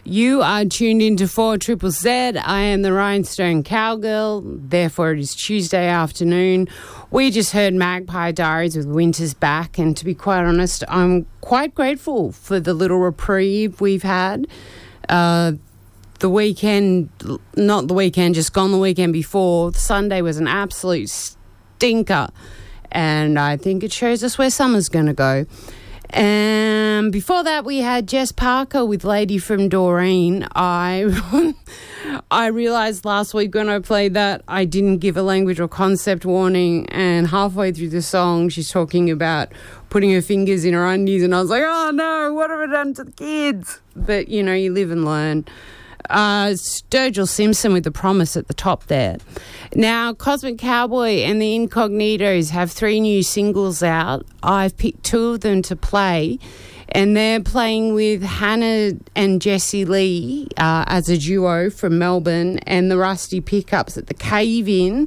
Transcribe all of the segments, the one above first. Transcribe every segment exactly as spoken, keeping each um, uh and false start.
You are tuned into four Triple Z. I am the Rhinestone Cowgirl. Therefore, it is Tuesday afternoon. We just heard Magpie Diaries with Winter's Back, and to be quite honest, I'm quite grateful for the little reprieve we've had. Uh, the weekend, not the weekend, just gone the weekend before, Sunday was an absolute stinker, and I think it shows us where summer's going to go. And before that, we had Jess Parker with Lady from Doreen. I I realised last week when I played that I didn't give a language or concept warning, and halfway through the song she's talking about putting her fingers in her undies, and I was like, oh no, what have I done to the kids? But, you know, you live and learn. Uh, Sturgill Simpson with The Promise at the top there. Now, Cosmic Cowboy and the Incognitos have three new singles out. I've picked two of them to play, and they're playing with Hannah and Jessie Lee uh, as a duo from Melbourne, and the Rusty Pickups at the Cave Inn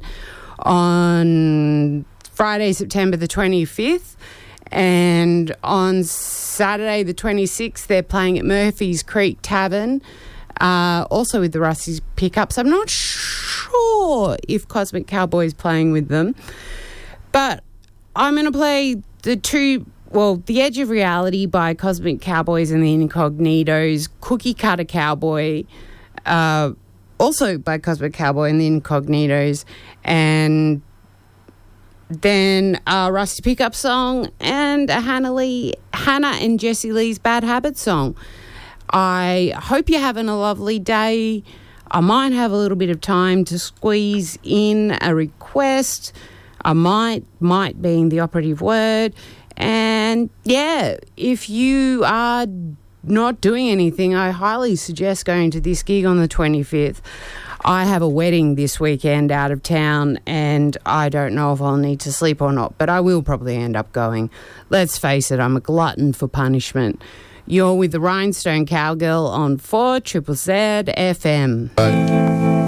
on Friday, September the twenty-fifth. And on Saturday the twenty-sixth, they're playing at Murphy's Creek Tavern, Uh, also with the Rusty's Pickups. I'm not sure if Cosmic Cowboy is playing with them, but I'm going to play the two, well, The Edge of Reality by Cosmic Cowboys and the Incognitos, Cookie Cutter Cowboy, uh, also by Cosmic Cowboy and the Incognitos, and then a Rusty Pickup song and a Hannah Lee, Hannah and Jessie Lee's Bad Habits song. I hope you're having a lovely day. I might have a little bit of time to squeeze in a request. I might, might being the operative word. And yeah, if you are not doing anything, I highly suggest going to this gig on the twenty-fifth. I have a wedding this weekend out of town, and I don't know if I'll need to sleep or not, but I will probably end up going. Let's face it, I'm a glutton for punishment. You're with the Rhinestone Cowgirl on four Triple Z F M.